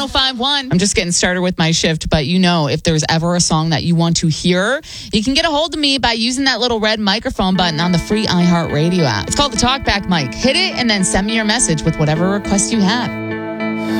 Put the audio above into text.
1051. I'm just getting started with my shift, but if there's ever a song that you want to hear, you can get a hold of me by using that little red microphone button on the free iHeartRadio app. It's called the Talkback mic. Hit it and then send me your message with whatever request you have.